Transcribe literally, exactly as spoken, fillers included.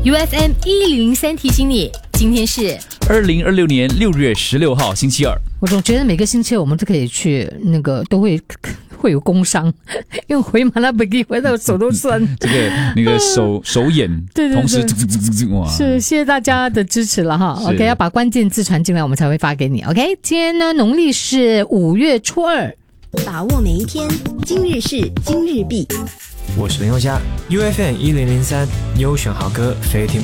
U F M 一零零三提醒你，今天是二零二六年六月十六号星期二。 我总觉得每个星期我们都可以去那个都会会有工伤，因为回马拉比回到手都酸。 这个那个手手眼， 对对对， 同时哇， 是谢谢大家的支持了哈。OK， 要把关键字传进来，我们才会发给你。OK， 今天呢农历是五月初二， 把握每一天，今日事今日毕。 我是林宥嘉 ，U F M 一零零三优选好歌，非听不